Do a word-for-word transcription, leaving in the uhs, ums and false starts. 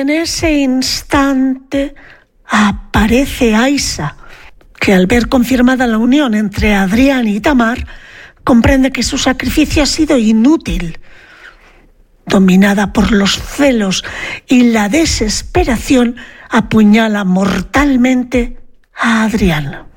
en ese instante aparece Aisha, que al ver confirmada la unión entre Adrián y Tamar, comprende que su sacrificio ha sido inútil. Dominada por los celos y la desesperación, apuñala mortalmente a Adrián.